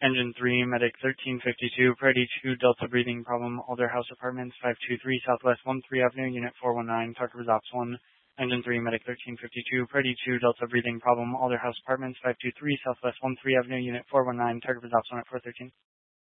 Engine 3, Medic 1352, Priority 2, Delta breathing problem, Alder House Apartments, 523 Southwest 13 Avenue, Unit 419, Target Resorts 1. Engine 3, Medic 1352, Priority 2, Delta breathing problem, Alder House Apartments, 523 Southwest 13 Avenue, Unit 419, Target Resorts 1 at 413.